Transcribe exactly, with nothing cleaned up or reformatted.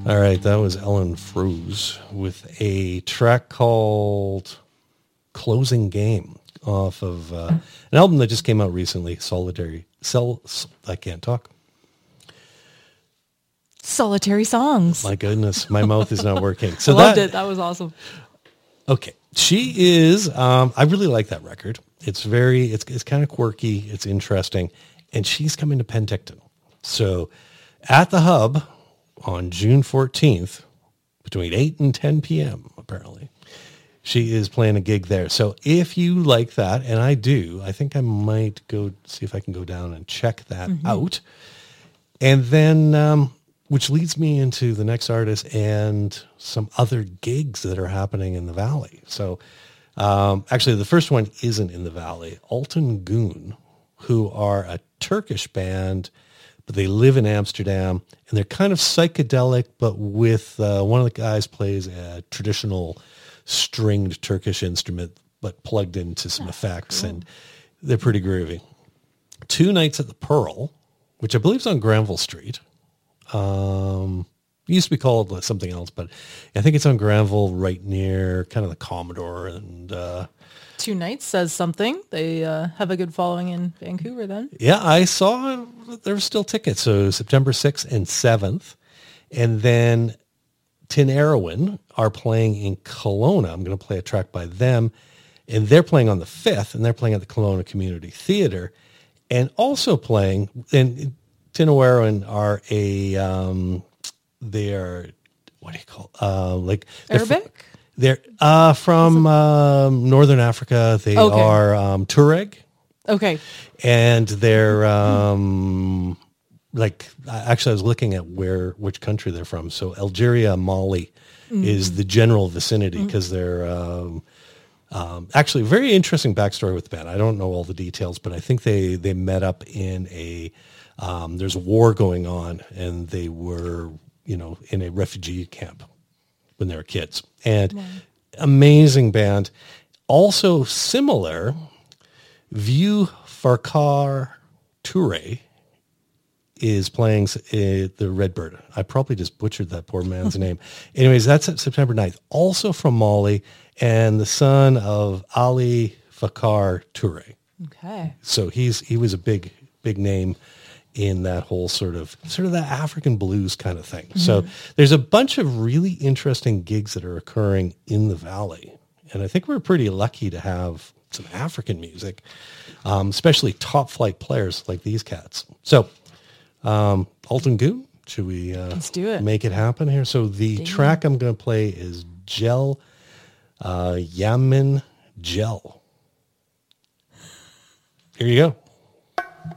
All right, that was Ellen Froese with a track called Closing Game off of uh, an album that just came out recently, Solitary. Cell, I can't talk. Solitary Songs. My goodness, my mouth is not working. So I loved that, it. That was awesome. Okay. She is, um, I really like that record. It's very, it's it's kind of quirky. It's interesting. And she's coming to Penticton. So at the Hub on June fourteenth, between eight and ten p.m., apparently, she is playing a gig there. So if you like that, and I do, I think I might go see if I can go down and check that mm-hmm. out. And then, um, which leads me into the next artist and some other gigs that are happening in the Valley. So um, actually, the first one isn't in the Valley. Altan Gün, who are a Turkish band, but they live in Amsterdam, and they're kind of psychedelic, but with uh, one of the guys plays a traditional stringed Turkish instrument, but plugged into some oh, effects, cool. and they're pretty groovy. Two Nights at the Pearl, which I believe is on Granville Street. Um, it used to be called something else, but I think it's on Granville, right near kind of the Commodore. And uh, Two Nights says something. They uh, have a good following in Vancouver then. Yeah, I saw there were still tickets. So September sixth and seventh. And then Tin Erwin are playing in Kelowna. I'm going to play a track by them. And they're playing on the fifth, and they're playing at the Kelowna Community Theatre. And also playing, and Tin Erwin are a, um, they are, what do you call it? Uh, like Arabic? F- they're uh, from um, Northern Africa. They okay. are um, Tuareg. Okay. And they're um, like, actually I was looking at where, which country they're from. So Algeria, Mali mm. is the general vicinity because mm. they're um, um, actually very interesting backstory with the band. I don't know all the details, but I think they, they met up in a, um, there's a war going on, and they were, you know, in a refugee camp when they were kids. And wow. amazing band. Also similar, Vieux Farquhar Touré is playing uh, the Redbird. I probably just butchered that poor man's name. Anyways, that's at September ninth. Also from Mali, and the son of Ali Farquhar Touré. Okay. So he's he was a big big name in that whole sort of sort of that African blues kind of thing. Mm-hmm. So there's a bunch of really interesting gigs that are occurring in the Valley, and I think we're pretty lucky to have some African music, um, especially top flight players like these cats. So, um, Altan Gün, should we uh, Let's do it. make it happen here? So the Damn. track I'm going to play is Gel, uh, Yamin Gel. Here you go.